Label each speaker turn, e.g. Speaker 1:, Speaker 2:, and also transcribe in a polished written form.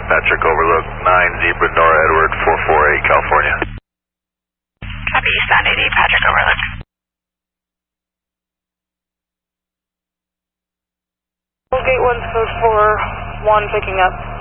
Speaker 1: Patrick Overlook, 9 Zebra Nora Edward, 448 California.
Speaker 2: Copy, Eastbound 80, Patrick Overlook.
Speaker 3: Gate 1 code 41 picking up.